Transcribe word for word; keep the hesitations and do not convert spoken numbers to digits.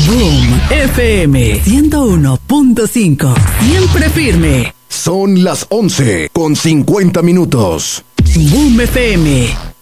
Boom F M ciento uno punto cinco. Siempre firme. Son las once con cincuenta minutos. Boom F M.